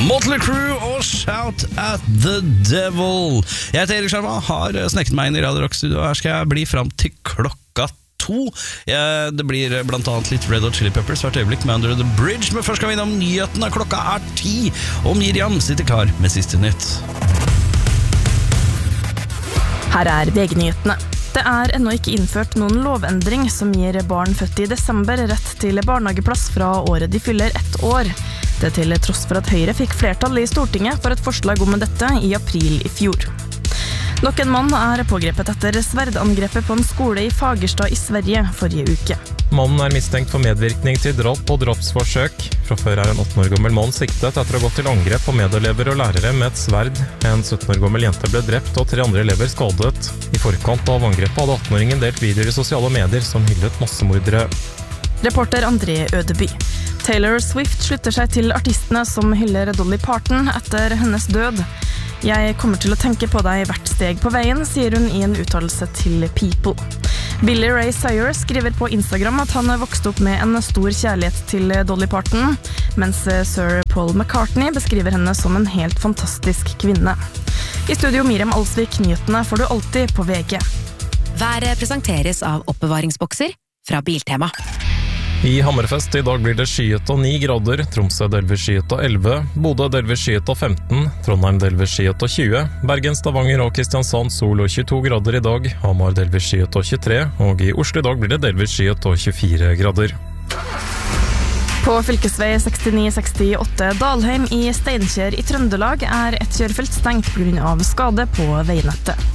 Motley Crue og Shout at the Devil. Jeg heter Erik Sjarma, har sneket meg inn i Radio Rock-studio. Her skal jeg bli frem til klokka 2. Det blir blant annet litt Red Hot Chili Peppers hvert øyeblikk med Under the Bridge. Men først skal vi innom nyhetene. Klokka 10, og Miriam sitter klar med siste nytt. Her VG-nyhetene. Det ennå ikke innført noen lovendring som gir barn født i desember rett til barnehageplass fra året de fyller 1 år. Det til tross for at Høyre fikk flertall i Stortinget for et forslag om dette i april i fjor. Nok en mann pågrepet etter sverdangrepet på en skole i Fagerstad i Sverige forrige uke. Mannen mistenkt for medvirkning til drap og drapsforsøk. Fra før en 18 år gammel mann siktet etter å ha gått til angrep på medelever og lærere med et sverd. En 17 år gammel jente ble drept og 3 andre elever skadet. I forkant av angrepet hadde 18-åringen delt videoer i sosiale medier som hyllet massemordere. Reporter André Ødeby. Taylor Swift slutter seg til artistene som hyller Dolly Parton etter hennes død. Jeg kommer til å tenke på deg hvert steg på veien, sier hun i en uttalelse til People. Billy Ray Cyrus skriver på Instagram at han vokste opp med en stor kjærlighet til Dolly Parton, mens Sir Paul McCartney beskriver henne som en helt fantastisk kvinne. I studio Miriam Alsvik, nyhetene får du alltid på VG. Været presenteres av oppbevaringsbokser fra Biltema. I Hammerfest i dag blir det skyet og 9 grader, Tromsø delvis skyet og 11, Bodø delvis skyet og 15, Trondheim delvis skyet og 20, Bergen, Stavanger og Kristiansand sol og 22 grader i dag, Hamar delvis skyet og 23, og i Oslo i dag blir det delvis skyet og 24 grader. På fylkesvei 6968 Dalheim i Steinkjer i Trøndelag et kjørefelt stengt på grunn av skade på veinettet.